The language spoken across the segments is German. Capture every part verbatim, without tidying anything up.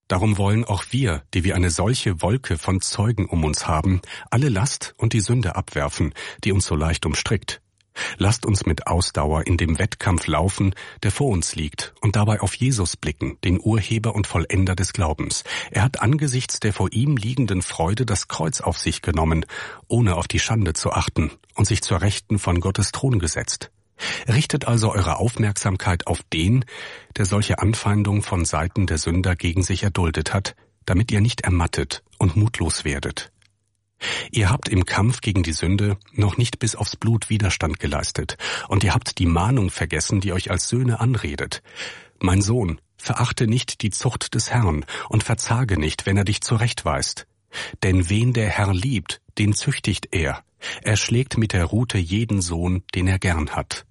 Darum wollen auch wir, die wir eine solche Wolke von Zeugen um uns haben, alle Last und die Sünde abwerfen, die uns so leicht umstrickt. Lasst uns mit Ausdauer in dem Wettkampf laufen, der vor uns liegt, und dabei auf Jesus blicken, den Urheber und Vollender des Glaubens. Er hat angesichts der vor ihm liegenden Freude das Kreuz auf sich genommen, ohne auf die Schande zu achten, und sich zur Rechten von Gottes Thron gesetzt. Richtet also eure Aufmerksamkeit auf den, der solche Anfeindung von Seiten der Sünder gegen sich erduldet hat, damit ihr nicht ermattet und mutlos werdet. Ihr habt im Kampf gegen die Sünde noch nicht bis aufs Blut Widerstand geleistet, und ihr habt die Mahnung vergessen, die euch als Söhne anredet. Mein Sohn, verachte nicht die Zucht des Herrn und verzage nicht, wenn er dich zurechtweist. Denn wen der Herr liebt, den züchtigt er. Er schlägt mit der Rute jeden Sohn, den er gern hat.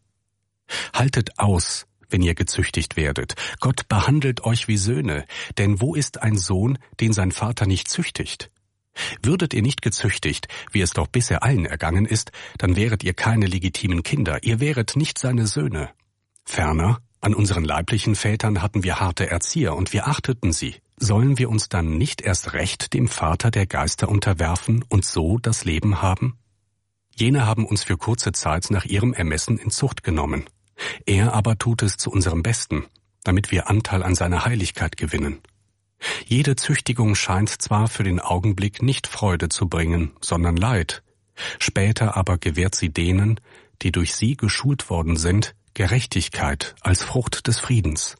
Haltet aus, wenn ihr gezüchtigt werdet. Gott behandelt euch wie Söhne, denn wo ist ein Sohn, den sein Vater nicht züchtigt? Würdet ihr nicht gezüchtigt, wie es doch bisher allen ergangen ist, dann wäret ihr keine legitimen Kinder, ihr wäret nicht seine Söhne. Ferner, an unseren leiblichen Vätern hatten wir harte Erzieher, und wir achteten sie. Sollen wir uns dann nicht erst recht dem Vater der Geister unterwerfen und so das Leben haben? Jene haben uns für kurze Zeit nach ihrem Ermessen in Zucht genommen. Er aber tut es zu unserem Besten, damit wir Anteil an seiner Heiligkeit gewinnen. Jede Züchtigung scheint zwar für den Augenblick nicht Freude zu bringen, sondern Leid. Später aber gewährt sie denen, die durch sie geschult worden sind, Gerechtigkeit als Frucht des Friedens.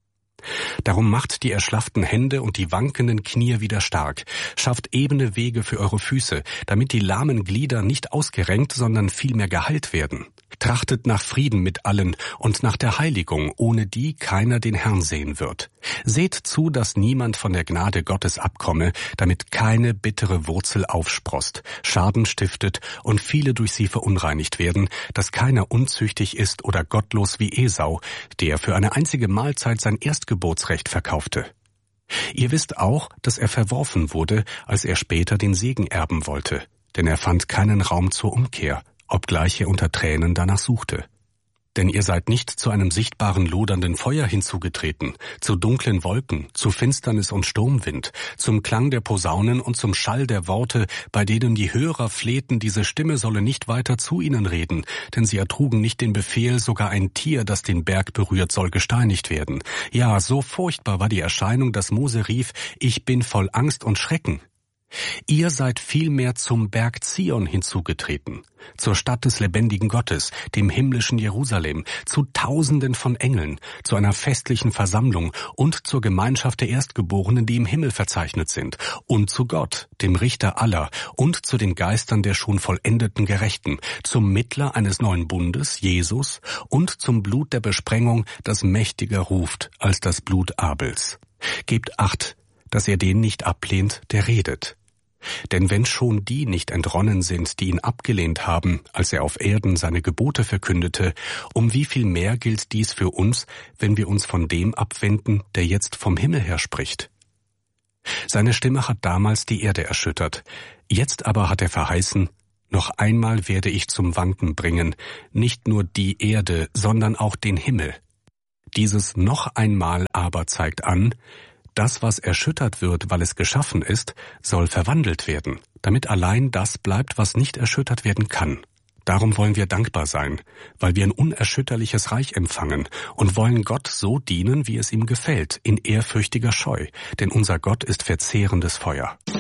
Darum macht die erschlafften Hände und die wankenden Knie wieder stark, schafft ebene Wege für eure Füße, damit die lahmen Glieder nicht ausgerenkt, sondern vielmehr geheilt werden. Trachtet nach Frieden mit allen und nach der Heiligung, ohne die keiner den Herrn sehen wird. Seht zu, dass niemand von der Gnade Gottes abkomme, damit keine bittere Wurzel aufsproßt, Schaden stiftet und viele durch sie verunreinigt werden, dass keiner unzüchtig ist oder gottlos wie Esau, der für eine einzige Mahlzeit sein Erstgeburtsrecht verkaufte. Ihr wisst auch, dass er verworfen wurde, als er später den Segen erben wollte, denn er fand keinen Raum zur Umkehr, obgleich er unter Tränen danach suchte. Denn ihr seid nicht zu einem sichtbaren lodernden Feuer hinzugetreten, zu dunklen Wolken, zu Finsternis und Sturmwind, zum Klang der Posaunen und zum Schall der Worte, bei denen die Hörer flehten, diese Stimme solle nicht weiter zu ihnen reden, denn sie ertrugen nicht den Befehl, sogar ein Tier, das den Berg berührt, soll gesteinigt werden. Ja, so furchtbar war die Erscheinung, dass Mose rief, ich bin voll Angst und Schrecken. Ihr seid vielmehr zum Berg Zion hinzugetreten, zur Stadt des lebendigen Gottes, dem himmlischen Jerusalem, zu Tausenden von Engeln, zu einer festlichen Versammlung und zur Gemeinschaft der Erstgeborenen, die im Himmel verzeichnet sind, und zu Gott, dem Richter aller, und zu den Geistern der schon vollendeten Gerechten, zum Mittler eines neuen Bundes, Jesus, und zum Blut der Besprengung, das mächtiger ruft als das Blut Abels. Gebt Acht, dass er den nicht ablehnt, der redet. Denn wenn schon die nicht entronnen sind, die ihn abgelehnt haben, als er auf Erden seine Gebote verkündete, um wie viel mehr gilt dies für uns, wenn wir uns von dem abwenden, der jetzt vom Himmel her spricht? Seine Stimme hat damals die Erde erschüttert, jetzt aber hat er verheißen, noch einmal werde ich zum Wanken bringen, nicht nur die Erde, sondern auch den Himmel. Dieses noch einmal aber zeigt an, das, was erschüttert wird, weil es geschaffen ist, soll verwandelt werden, damit allein das bleibt, was nicht erschüttert werden kann. Darum wollen wir dankbar sein, weil wir ein unerschütterliches Reich empfangen und wollen Gott so dienen, wie es ihm gefällt, in ehrfürchtiger Scheu, denn unser Gott ist verzehrendes Feuer.